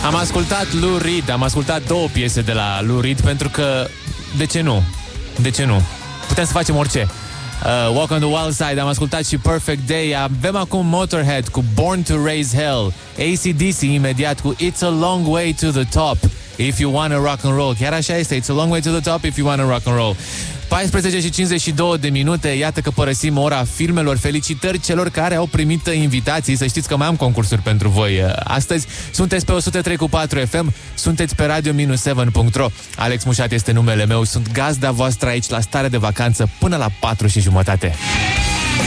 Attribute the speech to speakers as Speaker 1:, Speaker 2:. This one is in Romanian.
Speaker 1: Am ascultat Lou Reed, am ascultat 2 piese de la Lou Reed pentru că, de ce nu? De ce nu? Putem să facem orice. Walk on the Wild Side, am ascultat și Perfect Day. Avem acum Motorhead cu Born to Raise Hell, AC/DC imediat cu It's a Long Way to the Top, If You Wanna Rock and Roll. Chiar așa este, It's a long way to the top if you wanna rock and roll. 14 și 52 de minute, iată că părăsim ora filmelor. Felicitări celor care au primit invitații. Să știți că mai am concursuri pentru voi astăzi. Sunteți pe 103.4 FM, sunteți pe radio-7.ro. Alex Mușat este numele meu, sunt gazda voastră aici la Stare de Vacanță până la 4:30.